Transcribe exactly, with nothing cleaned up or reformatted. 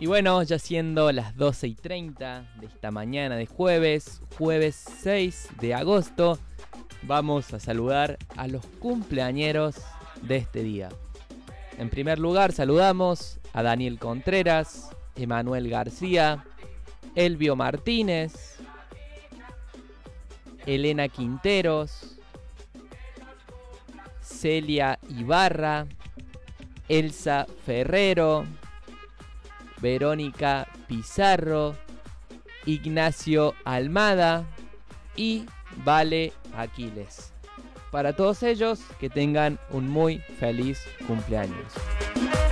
Y bueno, ya siendo las doce y treinta de esta mañana de jueves, jueves seis de agosto, vamos a saludar a los cumpleañeros de este día. En primer lugar, saludamos a Daniel Contreras, Emanuel García, Elvio Martínez, Elena Quinteros, Celia Ibarra, Elsa Ferrero, Verónica Pizarro, Ignacio Almada y Vale Aquiles. Para todos ellos, que tengan un muy feliz cumpleaños.